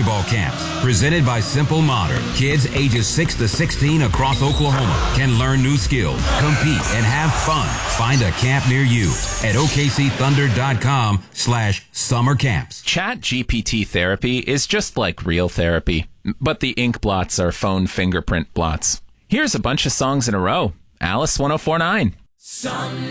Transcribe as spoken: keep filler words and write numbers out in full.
basketball camps presented by Simple Modern. Kids ages six to sixteen across Oklahoma can learn new skills, compete, and have fun. Find a camp near you at O K C Thunder dot com slash summer camps. Chat G P T therapy is just like real therapy, but the ink blots are phone fingerprint blots. Here's a bunch of songs in a row. Alice one oh four point nine. Some